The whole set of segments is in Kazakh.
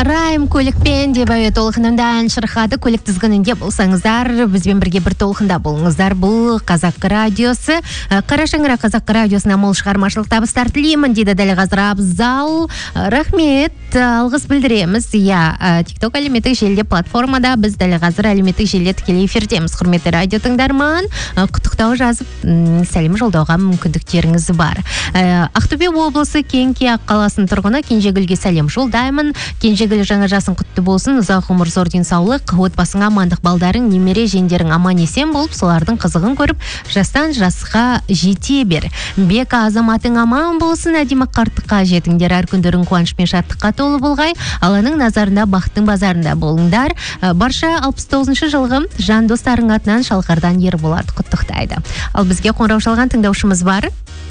қарайым көлікпен деп әуе толқынында ән шырқады. Көлік тізгінінде болсаңыздар, бізбен бірге бір толқында болыңыздар. Бұл Қазақ радиосы. Қарашаңырақ Қазақ радиосына мол шығармашылық табыстар тілеймін дейді дәл қазір Абзал. Рахмет, алғыс білдіреміз. TikTok әлеуметтік желіде платформада біз дәл қазір әлеуметтік желіде тікелей эфирдеміз. Құрметті радио тыңдарман, құттықтау жазып, сәлем жолдауға мүмкіндіктеріңіз бар. Ақтөбе облысы Кеңке қаласының тұрғыны Кенжегүлге сәлем жолдаймын. Кенжегүл жаңа жасың құтты болсын, ұзақ ғұмыр, зор денсаулық, отбасыңа амандық, балдарың, немере жеңдерің аман есен болып, солардың қызығын көріп, жастан жасқа жете бер. Бек азаматың аман болсын, әдемі қарттыққа жетіңдер, әр күндерің қуаныш пен шаттыққа толы болғай, Алланың назарында, бақыттың базарында болыңдар. Барша 69-шы жылғы жан достарың атынан Шалқардан Ерболат құттықтайды. Ал бізге қоңырау шалған тыңдаушымыз бар.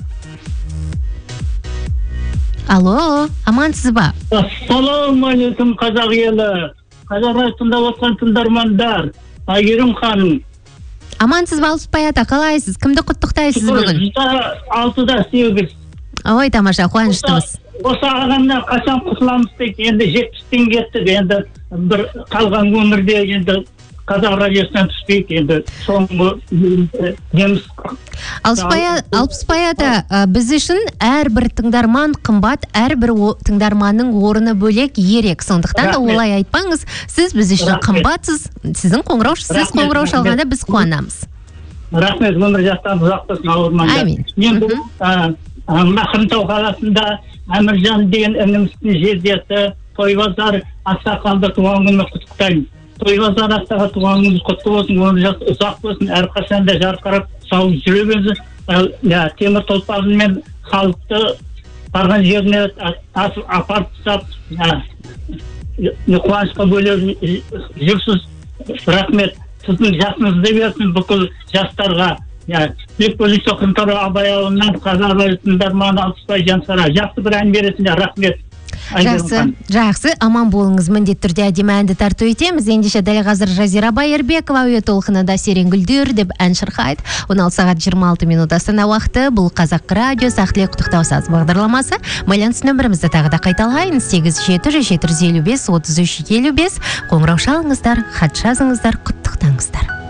Алло, амансыз ба? Ассалаумағалейкум, қазақ елі. Қазақ радиосында отқан тыңдармандар. Айгерім ханым. Амансыз ба, Алпысбай ата, қалайсыз? Кімді құттықтайсыз бүгін? 6-8. Ой, тамаша, қуаныштымыз. Осы ағамнан қашан құтыламыз дейді. Енді 70-тен кеттік. Енді бір қалған өмірде енді Қазақ радиосынан түспейік. Енді соңғы неміз. Алпысбай ата, біз үшін әрбір тыңдарман қымбат, әрбір тыңдарманның орны бөлек, ерек. Сондықтан да олай айтпаңыз, сіз біз үшін қымбатсыз. Сіз қоңырау шалғанда біз қуанамыз. Рахмет, өмір жастан ұзақтасын ауырманда. Әмин. Мен Мақымтау қаласында Әміржан деген ініміздің жездесі Тойбазар Ақсақалды туған күні құттықтаймын. Тойбазар Ақсақал туған күніңіз құтты болсын, өмір жас ұзақ болсын, әрқашанда жарқырап сау жүре беріңіз. Темір тұлпарымен халықты барған жеріне апарып тастап, қуанышқа бөлеп жүрсіз. Рахмет, сіздің жасыңызды берсін бүкіл жастарға. Бек бөлік соқынтары Абай ауылынан Қазақ радиосындарман Алпысбай Жансара. Жақсы бір ән бересіңдер, рахмет. Жақсы, аман болыңыз, міндетті түрде әдемі әнді тарту етеміз. Ендеше дәл қазір Жазира Байырбекова әуе толқынында Серен гүлдер деп ән шырқайды. 16:26 Астана уақыты. Бұл Қазақ радиосы Ақтілек құттықтау саз бағдарламасы. Байланыс нөмірімізді тағы да қайталайын: 87-755-3355. Қоңырау шалыңыздар, хат жазыңыздар, құттықтаңыздар.